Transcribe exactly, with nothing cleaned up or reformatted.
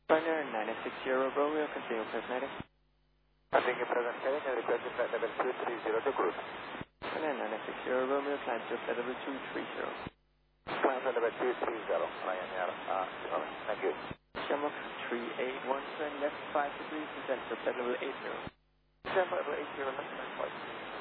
Partner nine six zero Romeo, continue present heading. Continue present heading and requesting flight level two three zero to cruise. Partner nine six zero Romeo, climb to flight level two three zero. Climb flight level two three zero, Ryan Air. Uh, thank you. Shamrock three eight one, turn left five degrees, descend to flight level eight zero. Descend flight level eight zero, left nine five.